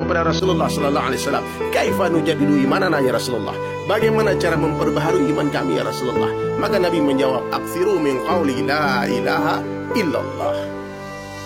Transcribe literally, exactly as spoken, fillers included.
kepada Rasulullah sallallahu alaihi wasallam, "Kaifa nujaddidu imanana ya Rasulullah?" Bagaimana cara memperbaharui iman kami ya Rasulullah? Maka Nabi menjawab, "Aksiru min qawli la ilaha illallah."